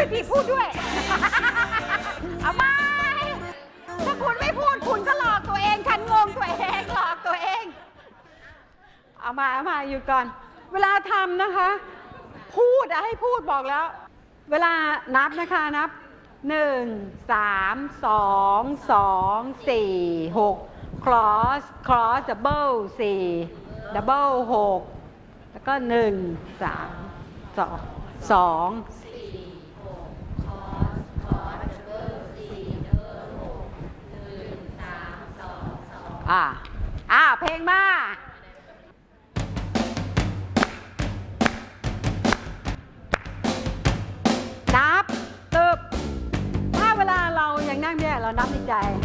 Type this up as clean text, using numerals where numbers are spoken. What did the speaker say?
พี่พูดด้วยเอาไหมถ้าคุณไม่พูดคุณก็หลอกตัวเองฉันงงตัวเองหลอกตัวเองเอามาอยู่ก่อนเวลาทำนะคะพูดให้พูดบอกแล้วเวลานับนะคะนับ1 3 2 2 4 6 cross double 4 double 6แล้วก็1 3 2 เพลงมานับตึบถ้าเวลาเรายังนั่งเนี่ยเรานับในใจ